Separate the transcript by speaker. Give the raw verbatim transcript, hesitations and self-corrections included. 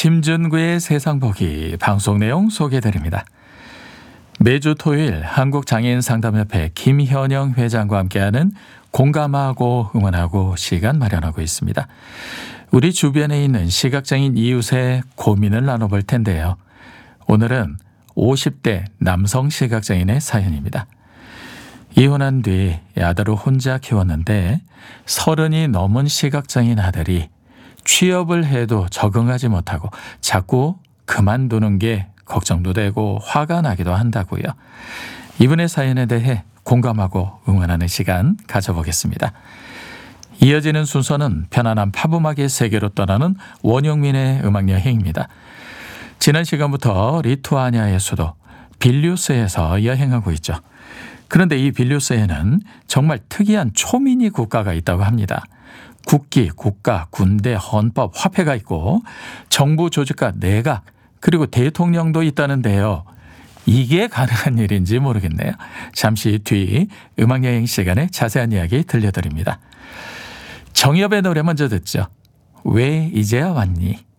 Speaker 1: 심준구의 세상보기 방송 내용 소개해드립니다. 매주 토요일 한국장애인상담협회 김현영 회장과 함께하는 공감하고 응원하고 시간 마련하고 있습니다. 우리 주변에 있는 시각장애인 이웃의 고민을 나눠볼 텐데요. 오늘은 오십 대 남성 시각장애인의 사연입니다. 이혼한 뒤 아들을 혼자 키웠는데 서른이 넘은 시각장애인 아들이 취업을 해도 적응하지 못하고 자꾸 그만두는 게 걱정도 되고 화가 나기도 한다고요. 이분의 사연에 대해 공감하고 응원하는 시간 가져보겠습니다. 이어지는 순서는 편안한 팝음악의 세계로 떠나는 원영민의 음악여행입니다. 지난 시간부터 리투아니아의 수도 빌뉴스에서 여행하고 있죠. 그런데 이 빌뉴스에는 정말 특이한 초미니 국가가 있다고 합니다. 국기, 국가, 군대, 헌법, 화폐가 있고 정부 조직과 내각, 그리고 대통령도 있다는데요. 이게 가능한 일인지 모르겠네요. 잠시 뒤 음악여행 시간에 자세한 이야기 들려드립니다. 정엽의 노래 먼저 듣죠. 왜 이제야 왔니?